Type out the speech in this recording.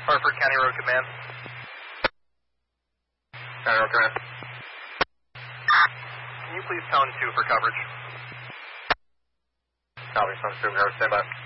Hartford County Road Command. County Road Command. Can you please tone 2 for coverage? Copy, tone 2 for coverage, stand by.